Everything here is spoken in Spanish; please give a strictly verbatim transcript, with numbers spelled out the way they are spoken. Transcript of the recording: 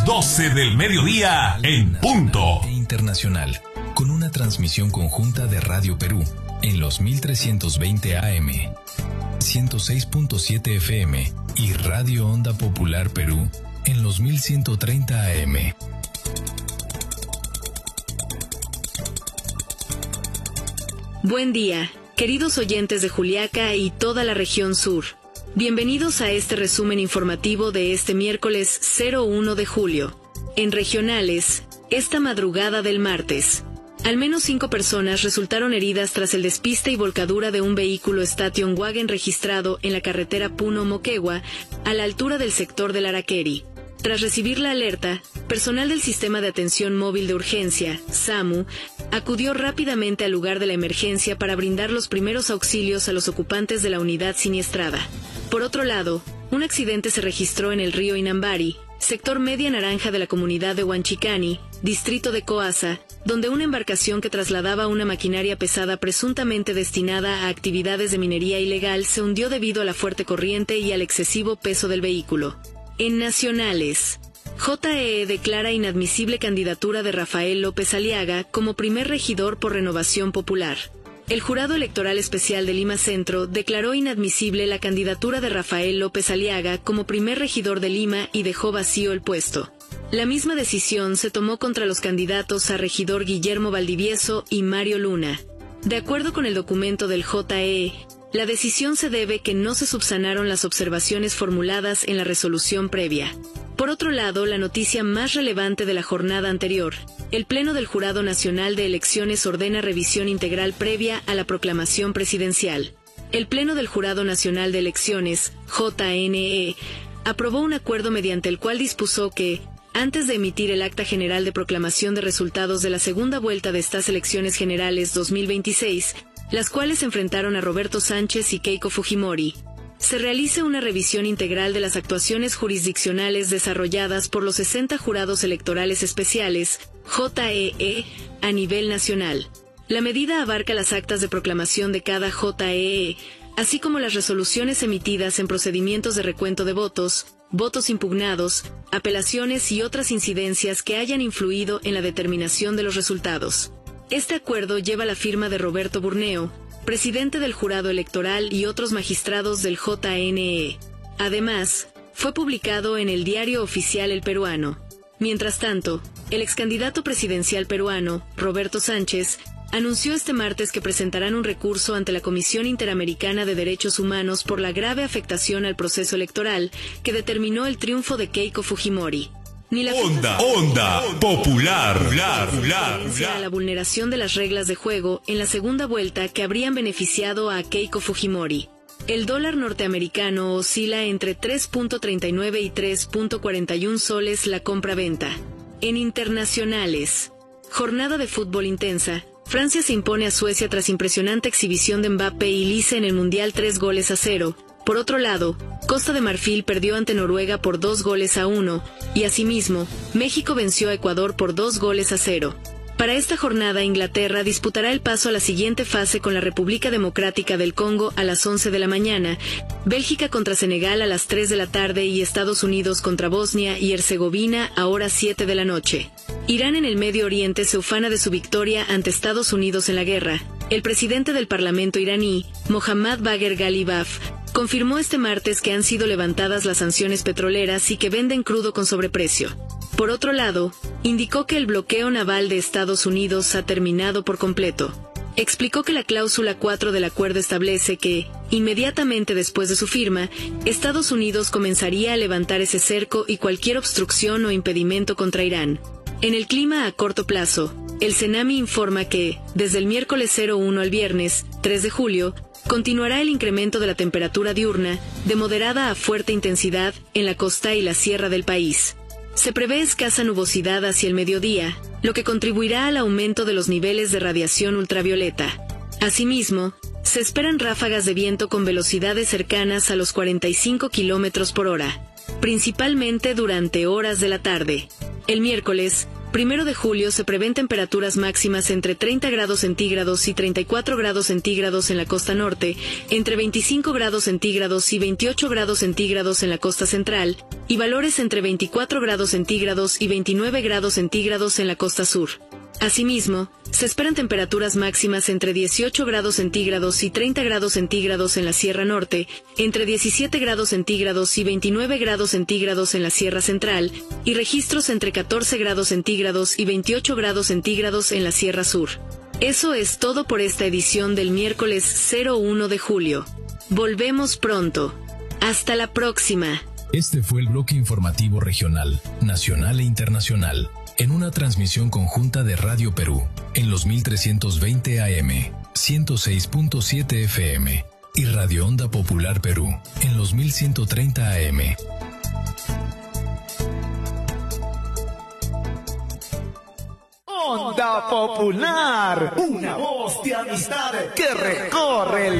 doce del mediodía en punto. Internacional, con una transmisión conjunta de Radio Perú en los mil trescientos veinte A M, ciento seis punto siete F M y Radio Onda Popular Perú en los mil ciento treinta A M. Buen día, queridos oyentes de Juliaca y toda la región sur. Bienvenidos a este resumen informativo de este miércoles cero uno de julio. En regionales, esta madrugada del martes, al menos cinco personas resultaron heridas tras el despiste y volcadura de un vehículo Station Wagon registrado en la carretera Puno-Moquegua, a la altura del sector del Araqueri. Tras recibir la alerta, personal del Sistema de Atención Móvil de Urgencia, SAMU, acudió rápidamente al lugar de la emergencia para brindar los primeros auxilios a los ocupantes de la unidad siniestrada. Por otro lado, un accidente se registró en el río Inambari, sector Media Naranja de la comunidad de Huanchicani, distrito de Coasa, donde una embarcación que trasladaba una maquinaria pesada presuntamente destinada a actividades de minería ilegal se hundió debido a la fuerte corriente y al excesivo peso del vehículo. En nacionales, J E E declara inadmisible candidatura de Rafael López Aliaga como primer regidor por Renovación Popular. El Jurado Electoral Especial de Lima Centro declaró inadmisible la candidatura de Rafael López Aliaga como primer regidor de Lima y dejó vacío el puesto. La misma decisión se tomó contra los candidatos a regidor Guillermo Valdivieso y Mario Luna. De acuerdo con el documento del J E E, la decisión se debe que no se subsanaron las observaciones formuladas en la resolución previa. Por otro lado, la noticia más relevante de la jornada anterior, el Pleno del Jurado Nacional de Elecciones ordena revisión integral previa a la proclamación presidencial. El Pleno del Jurado Nacional de Elecciones, J N E, aprobó un acuerdo mediante el cual dispuso que, antes de emitir el acta general de proclamación de resultados de la segunda vuelta de estas elecciones generales dos mil veintiséis, las cuales enfrentaron a Roberto Sánchez y Keiko Fujimori, se realice una revisión integral de las actuaciones jurisdiccionales desarrolladas por los sesenta jurados electorales especiales, J E E, a nivel nacional. La medida abarca las actas de proclamación de cada J E E, así como las resoluciones emitidas en procedimientos de recuento de votos, votos impugnados, apelaciones y otras incidencias que hayan influido en la determinación de los resultados. Este acuerdo lleva la firma de Roberto Burneo, presidente del jurado electoral y otros magistrados del J N E. Además, fue publicado en el Diario Oficial El Peruano. Mientras tanto, el excandidato presidencial peruano, Roberto Sánchez, anunció este martes que presentarán un recurso ante la Comisión Interamericana de Derechos Humanos por la grave afectación al proceso electoral que determinó el triunfo de Keiko Fujimori. Ni la Onda, onda, popular, popular, popular, a la vulneración de las reglas de juego en la segunda vuelta que habrían beneficiado a Keiko Fujimori. El dólar norteamericano oscila entre tres punto treinta y nueve y tres punto cuarenta y uno soles la compra-venta. En internacionales, jornada de fútbol intensa. Francia se impone a Suecia tras impresionante exhibición de Mbappé y Lise en el Mundial tres goles a cero. Por otro lado, Costa de Marfil perdió ante Noruega por dos goles a uno, y asimismo, México venció a Ecuador por dos goles a cero. Para esta jornada, Inglaterra disputará el paso a la siguiente fase con la República Democrática del Congo a las once de la mañana, Bélgica contra Senegal a las tres de la tarde y Estados Unidos contra Bosnia y Herzegovina a horas siete de la noche. Irán en el Medio Oriente se ufana de su victoria ante Estados Unidos en la guerra. El presidente del Parlamento iraní, Mohammad Bagher Ghalibaf, confirmó este martes que han sido levantadas las sanciones petroleras y que venden crudo con sobreprecio. Por otro lado, indicó que el bloqueo naval de Estados Unidos ha terminado por completo. Explicó que la cláusula cuatro del acuerdo establece que, inmediatamente después de su firma, Estados Unidos comenzaría a levantar ese cerco y cualquier obstrucción o impedimento contra Irán. En el clima a corto plazo, el CENAMI informa que, desde el miércoles cero uno al viernes, tres de julio, continuará el incremento de la temperatura diurna, de moderada a fuerte intensidad, en la costa y la sierra del país. Se prevé escasa nubosidad hacia el mediodía, lo que contribuirá al aumento de los niveles de radiación ultravioleta. Asimismo, se esperan ráfagas de viento con velocidades cercanas a los cuarenta y cinco kilómetros por hora, principalmente durante horas de la tarde. El miércoles, Primero de julio se prevén temperaturas máximas entre treinta grados centígrados y treinta y cuatro grados centígrados en la costa norte, entre veinticinco grados centígrados y veintiocho grados centígrados en la costa central, y valores entre veinticuatro grados centígrados y veintinueve grados centígrados en la costa sur. Asimismo, se esperan temperaturas máximas entre dieciocho grados centígrados y treinta grados centígrados en la Sierra Norte, entre diecisiete grados centígrados y veintinueve grados centígrados en la Sierra Central, y registros entre catorce grados centígrados y veintiocho grados centígrados en la Sierra Sur. Eso es todo por esta edición del miércoles cero uno de julio. Volvemos pronto. Hasta la próxima. Este fue el bloque informativo regional, nacional e internacional, en una transmisión conjunta de Radio Perú, en los mil trescientos veinte A M, ciento seis punto siete F M, y Radio Onda Popular Perú, en los mil ciento treinta A M. Onda Popular, una voz de amistad que recorre el